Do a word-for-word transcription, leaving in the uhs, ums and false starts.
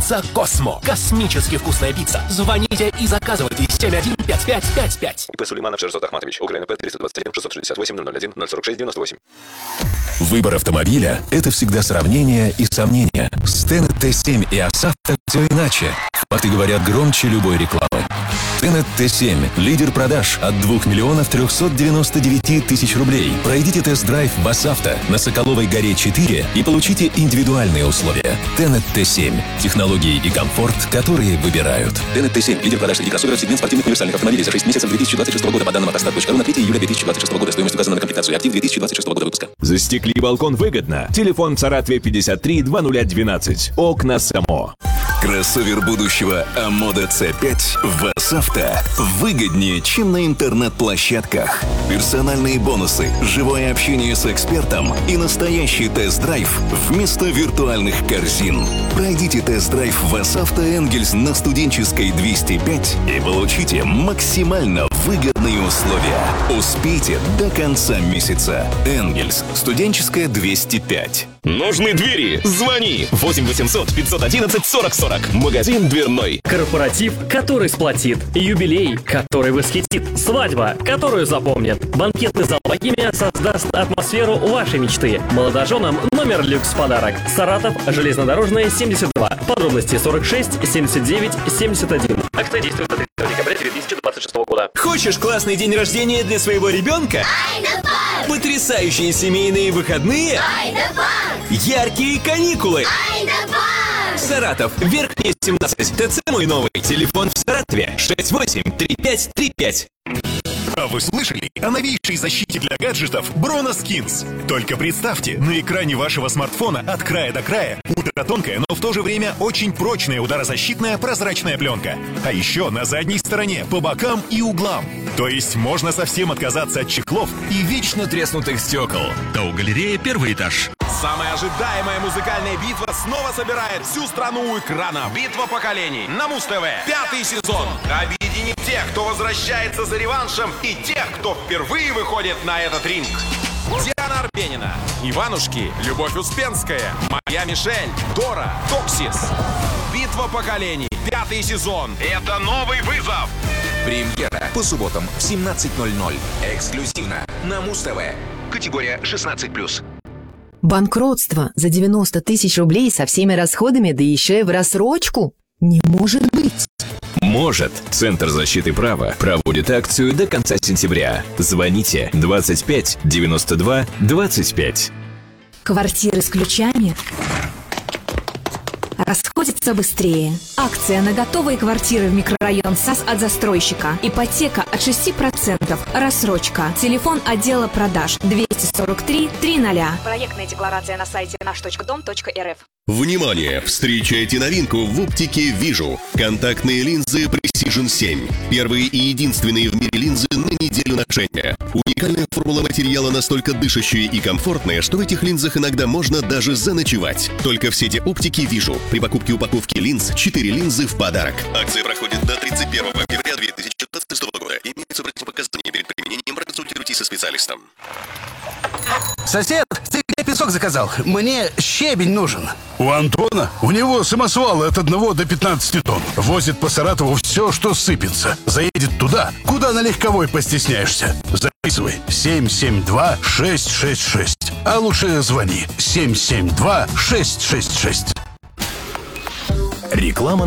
Пицца Космо. Космически вкусная пицца. Звоните и заказывайте семь один пять пять пять пять. ИП Сулейманов Шерзот Ахматович. УКРНП триста двадцать один шестьсот шестьдесят восемь ноль ноль один ноль сорок шесть девяносто восемь. Выбор автомобиля – это всегда сравнение и сомнения. С Tenet Т семь и Асавто все иначе. Факты говорят громче любой рекламы. Tenet Т семь – лидер продаж от двух миллионов трехсот девяноста девяти тысяч рублей. Пройдите тест-драйв в Асавто на Соколовой горе четыре и получите индивидуальные условия. Tenet Т семь – технологии и комфорт, которые выбирают. Tenet Т семь – лидер продаж среди кроссоверов, сегмент спортивных универсальных автомобилей за шесть месяцев две тысячи двадцать шестого года по данным автостат точка ру на третье июля две тысячи двадцать шестого года. Стоимость указана на комплектацию «Актив» две тысячи двадцать шестого года выпуска. Застекли балкон выгодно. Телефон в Саратове пятьдесят три двадцать ноль двенадцать. Окна САМО. Кроссовер будущего Амода Ц пять в Асавто выгоднее, чем на интернет-площадках. Персональные бонусы, живое общение с экспертом и настоящий тест-драйв вместо виртуальных корзин. Пройдите тест-драйв в Асавто Энгельс на Студенческой двести пять и получите максимально выгодные условия. Успейте до конца месяца. Энгельс, Студенческая двести пять. Нужны двери? Звони! восемь восемьсот пятьсот одиннадцать сорок сорок. Магазин дверной. Корпоратив, который сплотит. Юбилей, который восхитит. Свадьба, которую запомнят. Банкетный зал «Богемия» создаст атмосферу вашей мечты. Молодоженам номер люкс в подарок. Саратов, железнодорожная, семьдесят два. Подробности сорок шесть семьдесят девять семьдесят один. Акция действует до тридцатого декабря две тысячи двадцать шестого года. Хочешь классный день рождения для своего ребенка? Потрясающие семейные выходные? Яркие каникулы? Саратов, Верхняя семнадцать, ТЦ «Мой новый». Телефон в Саратове шесть восемь три пять три пять. А вы слышали о новейшей защите для гаджетов Броноскинс? Только представьте, на экране вашего смартфона от края до края ультратонкая, но в то же время очень прочная ударозащитная прозрачная пленка. А еще на задней стороне, по бокам и углам. То есть можно совсем отказаться от чехлов и вечно треснутых стекол. ТАО «Галерея», первый этаж. Самая ожидаемая музыкальная битва снова собирает всю страну у экрана. Битва поколений на Муз-ТВ. Пятый сезон. Объединим тех, кто возвращается за реваншем, и тех, кто впервые выходит на этот ринг. Диана Арбенина, Иванушки, Любовь Успенская, Моя Мишель, Дора, Токсис. Битва поколений. Пятый сезон. Это новый вызов. Премьера по субботам в семнадцать ноль ноль. Эксклюзивно на Муз-ТВ. Категория шестнадцать плюс. Банкротство за девяносто тысяч рублей со всеми расходами, да еще и в рассрочку? Не может быть! Может. Центр защиты права проводит акцию до конца сентября. Звоните двадцать пять девяносто два двадцать пять. Квартиры с ключами расходятся быстрее. Акция на готовые квартиры в микрорайон САС от застройщика. Ипотека от шести процентов. Рассрочка. Телефон отдела продаж двести сорок три триста. Проектная декларация на сайте наш точка дом точка эр эф. Внимание! Встречайте новинку в оптике Вижу. Контактные линзы Precision семь. Первые и единственные в мире линзы на неделю ношения. Уникальная формула материала настолько дышащая и комфортная, что в этих линзах иногда можно даже заночевать. Только в сети оптики Вижу. При покупке упаковки линз четыре линзы в подарок. Акция проходит до тридцать первого февраля две тысячи двадцать шестого года. Имеются противопоказания. Перед применением проконсультируйтесь со специалистом. Сосед, ты где песок заказал? Мне щебень нужен. У Антона? У него самосвал от одного до пятнадцати тонн. Возит по Саратову все, что сыпется. Заедет туда, куда на легковой постесняешься. Записывай. семь семь два шесть шесть шесть. А лучше звони. семь семь два шесть шесть шесть. Реклама